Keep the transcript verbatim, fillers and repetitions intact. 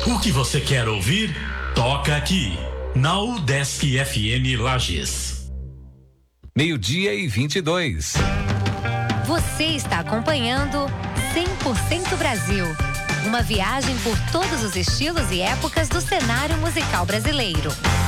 O que você quer ouvir? Toca aqui, na UDESC F M Lages. Meio-dia e vinte e dois. Você está acompanhando cem por cento Brasil. Uma viagem por todos os estilos e épocas do cenário musical brasileiro.